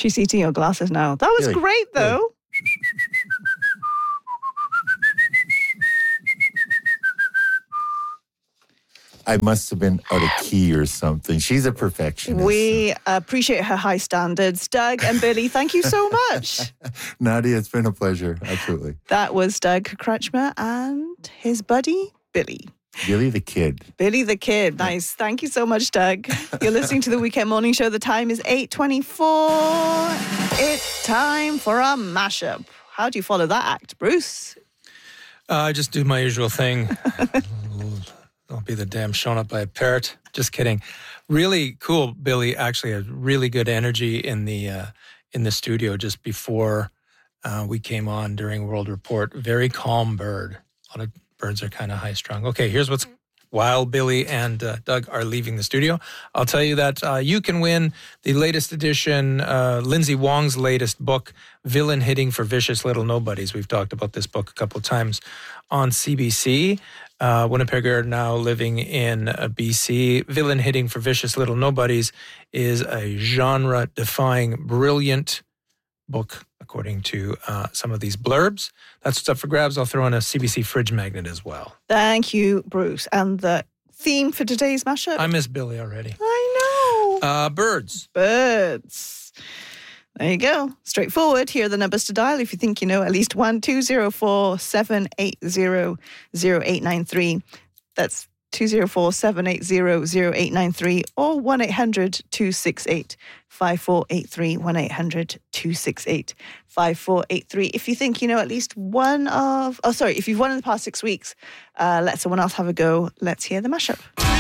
She's eating your glasses now. That was great, though. I must have been out of key or something. She's a perfectionist. We appreciate her high standards. Doug and Billy, thank you so much. Nadia, it's been a pleasure. Absolutely. That was Doug Kretschmer and his buddy, Billy. Billy the Kid. Billy the Kid. Nice. Thank you so much, Doug. You're listening to the Weekend Morning Show. The time is 8:24. It's time for a mashup. How do you follow that act, Bruce? I just do my usual thing. Don't be the damn shown up by a parrot. Just kidding. Really cool. Billy actually had really good energy in the studio just before we came on during World Report. Very calm bird. A lot of birds are kind of high strung. Okay, here's what's while Billy and Doug are leaving the studio. I'll tell you that you can win the latest edition, Lindsay Wong's latest book, Villain Hitting for Vicious Little Nobodies. We've talked about this book a couple of times on CBC. Winnipegger now living in BC. Villain Hitting for Vicious Little Nobodies is a genre-defying, brilliant book, according to some of these blurbs. That's what's up for grabs. I'll throw in a CBC fridge magnet as well. Thank you, Bruce. And the theme for today's mashup? I miss Billy already. I know. Birds. Birds. There you go. Straightforward. Here are the numbers to dial if you think you know at least 1-204-780-0893. That's 204-780-0893 or 1-800-268-5483. 1-800-268-5483. If you think you know at least if you've won in the past 6 weeks, let someone else have a go. Let's hear the mashup.